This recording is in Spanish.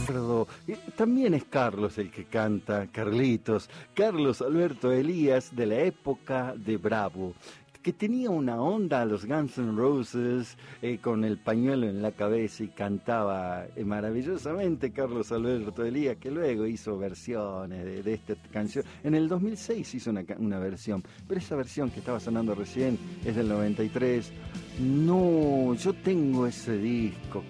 También es Carlos el que canta, Carlos Alberto Elías, de la época de Bravo, que tenía una onda a los Guns N' Roses, con el pañuelo en la cabeza, y cantaba maravillosamente Carlos Alberto Elías, que luego hizo versiones de esta canción. En el 2006 hizo una versión, pero esa versión que estaba sonando recién es del 93. No, yo tengo ese disco.